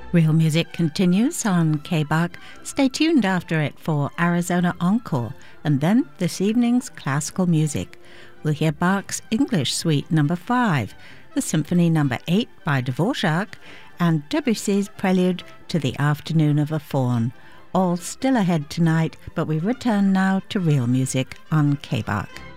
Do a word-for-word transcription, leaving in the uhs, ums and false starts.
Real Music continues on K B A C. Stay tuned after it for Arizona Encore, and then this evening's classical music. We'll hear Bach's English Suite number five, the Symphony number eight by Dvorak, and Debussy's Prelude to the Afternoon of a Faun. All still ahead tonight, but we return now to Real Music on K B A C.